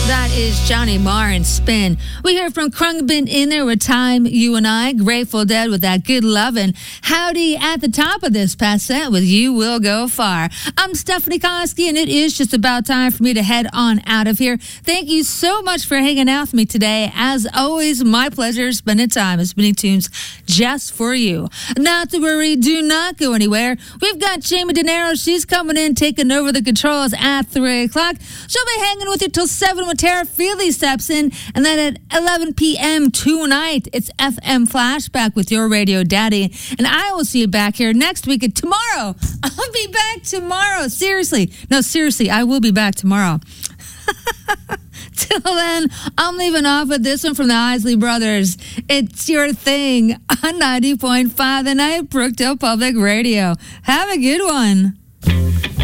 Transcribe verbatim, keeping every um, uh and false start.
That is Johnny Marr and Spin. We hear from Khruangbin in there with Time, You and I. Grateful Dead with that good lovin'. Howdy at the top of this past set with You Will Go Far. I'm Stephanie Koski, and it is just about time for me to head on out of here. Thank you so much for hanging out with me today. As always, my pleasure spending time and spinning tunes just for you. Not to worry, do not go anywhere. We've got Jamie De Niro. She's coming in, taking over the controls at three o'clock. She'll be hanging with you till seven when Tara Feely steps in. And then at eleven p.m. tonight, it's F M Flashback with your radio daddy. And I will see you back here next week and tomorrow. I'll be back tomorrow. Seriously. No, seriously, I will be back tomorrow. Till then, I'm leaving off with this one from the Isley Brothers. It's Your Thing on ninety point five The Night, Brookdale Public Radio. Have a good one.